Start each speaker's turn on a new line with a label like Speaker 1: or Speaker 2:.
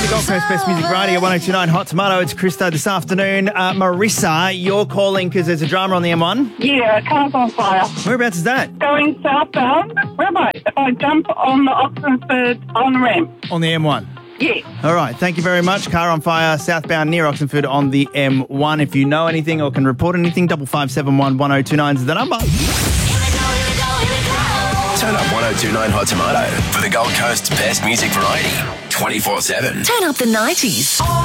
Speaker 1: The Gold Coast Best Music Variety at 102.9 Hot Tomato. It's Krista this afternoon. Marissa, you're calling because there's a drama on the M1.
Speaker 2: Yeah, car's on fire.
Speaker 1: Whereabouts is that?
Speaker 2: Going southbound. Where am I? If I jump on the Oxenford on the ramp.
Speaker 1: On the M1.
Speaker 2: Yeah.
Speaker 1: All right, thank you very much. Car on fire, southbound near Oxenford on the M1. If you know anything or can report anything, 5571 1029 is the number.
Speaker 3: Turn up 102.9 Hot Tomato for the Gold Coast's best music variety 24/7.
Speaker 4: Turn up the 90s.